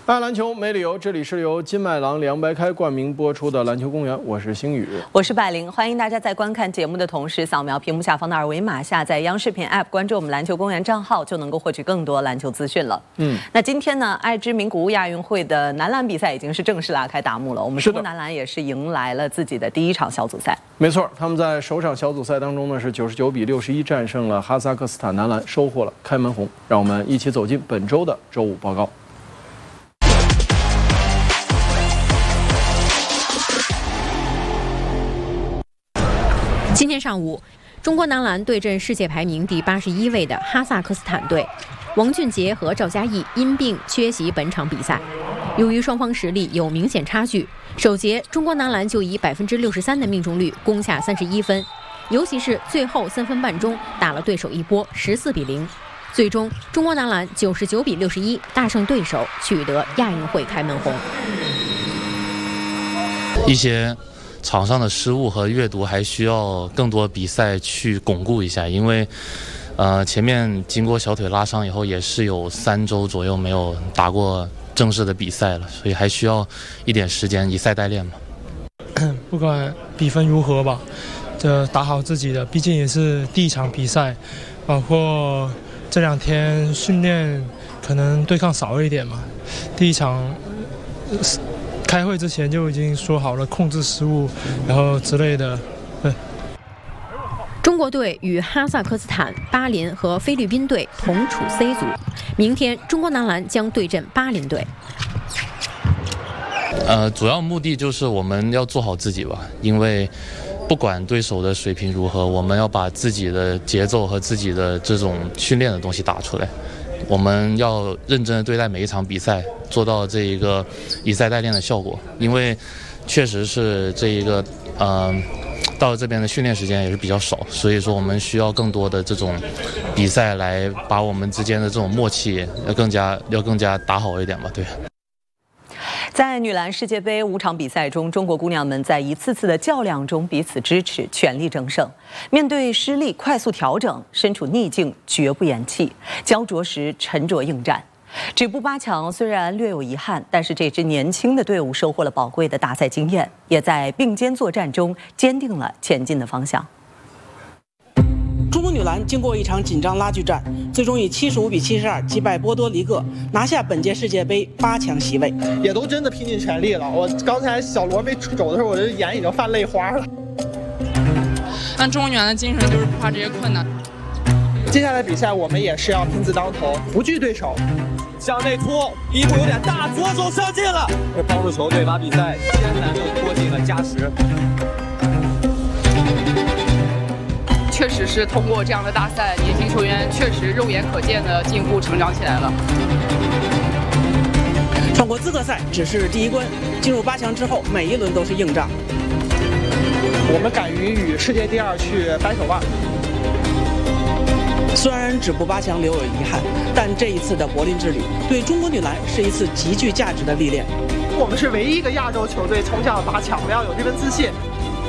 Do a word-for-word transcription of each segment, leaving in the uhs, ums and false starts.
爱篮球没理由，这里是由金麦郎凉白开冠名播出的篮球公园，我是星宇， 我是百灵，欢迎大家在观看节目的同时，扫描屏幕下方的二维码，下载央视频 App， 关注我们篮球公园账号，就能够获取更多篮球资讯了。嗯，那今天呢，爱知名古屋亚运会的男篮比赛已经是正式拉开大幕了，我们中国男篮也是迎来了自己的第一场小组赛。 没错，他们在首场小组赛当中呢是九十九比六十一战胜了哈萨克斯坦男篮，收获了开门红。让我们一起走进本周的周五报告。 今天上午，中国男篮对阵世界排名第八十一位的哈萨克斯坦队，王俊杰和赵嘉译因病缺席本场比赛。由于双方实力有明显差距，首节中国男篮就以百分之六十三的命中率攻下三十一分，尤其是最后三分半钟打了对手一波十四比零，最终中国男篮九十九比六十一大胜对手，取得亚运会开门红。 一些场上的失误和阅读还需要更多比赛去巩固一下，因为呃前面经过小腿拉伤以后也是有三周左右没有打过正式的比赛了，所以还需要一点时间以赛代练嘛。 不管比分如何吧，这打好自己的，毕竟也是第一场比赛，包括这两天训练可能对抗少一点嘛，第一场开会之前就已经说好了控制失误，然后之类的。对。 中国队与哈萨克斯坦、巴林和菲律宾队同处 C 组，明天中国男篮将对阵巴林队。 呃，主要目的就是我们要做好自己吧，因为不管对手的水平如何，我们要把自己的节奏和自己的这种训练的东西打出来。我们要认真的对待每一场比赛，做到这一个以赛代练的效果。因为确实是这一个呃，到这边的训练时间也是比较少，所以说我们需要更多的这种比赛来把我们之间的这种默契要更加要更加打好一点吧。对。 在女篮世界杯五场比赛中，中国姑娘们在一次次的较量中彼此支持，全力争胜。面对失利，快速调整；身处逆境，绝不言弃；焦灼时，沉着应战。止步八强虽然略有遗憾，但是这支年轻的队伍收获了宝贵的大赛经验，也在并肩作战中坚定了前进的方向。 中国女篮经过一场紧张拉锯战，最终以七十五比七十二击败波多黎各，拿下本届世界杯八强席位。 也都真的拼尽全力了。我刚才小罗没走的时候，我的眼已经泛泪花了。 但中国女篮的精神就是不怕这些困难。 接下来比赛我们也是要拼字当头，不惧对手。 向内突，一步有点大，左手射进了，这帮助球队把比赛艰难地拖进了加时。 确实是通过这样的大赛，年轻球员确实肉眼可见的进步成长起来了。 闯过资格赛只是第一关，进入八强之后，每一轮都是硬仗。 我们敢于与世界第二去掰手腕。 虽然止步八强留有遗憾，但这一次的柏林之旅对中国女篮是一次极具价值的历练。 我们是唯一一个亚洲球队冲向了八强，我们要有这份自信。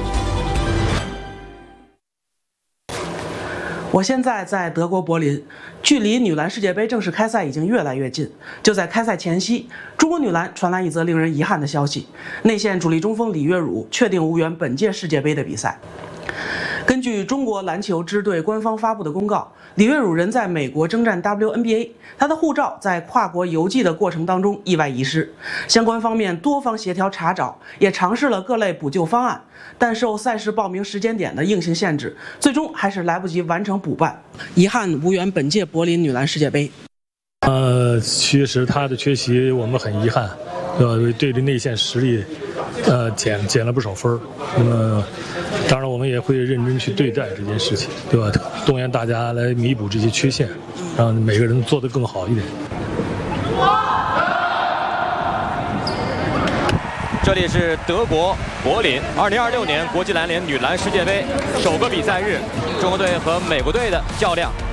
我现在在德国柏林，距离女篮世界杯正式开赛已经越来越近。就在开赛前夕，中国女篮传来一则令人遗憾的消息：内线主力中锋李月汝确定无缘本届世界杯的比赛。根据中国篮球支队官方发布的公告，李月汝人在美国征战 W N B A， 他的护照在跨国邮寄的过程当中意外遗失，相关方面多方协调查找，也尝试了各类补救方案，但受赛事报名时间点的硬性限制，最终还是来不及完成补办，遗憾无缘本届柏林女篮世界杯。 呃，确实他的缺席我们很遗憾，呃，对这内线实力，呃，减减了不少分儿。那么，当然我们也会认真去对待这件事情，对吧？动员大家来弥补这些缺陷，让每个人做得更好一点。 这里是德国柏林，二零二六年国际篮联女篮世界杯首个比赛日，中国队和美国队的较量。